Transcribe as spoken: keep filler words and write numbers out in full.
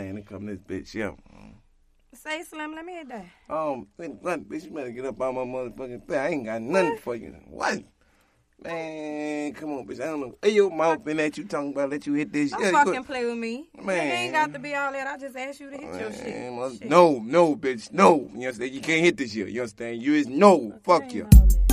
Man, they come this bitch, yeah. Say, Slim, let me hit that. Um, what, bitch, you better get up on my motherfucking bed. I ain't got nothing What? for you. What? Man, come on, bitch. I don't know. Hey, your mouth in that you talking about, let you hit this. Don't yeah, fucking you, play with me. Man. It ain't got to be all that. I just asked you to hit your man, shit. must- Shit. No, no, bitch, no. You understand? You can't hit this here. You understand? You is no. Fuck Ain't you. all that.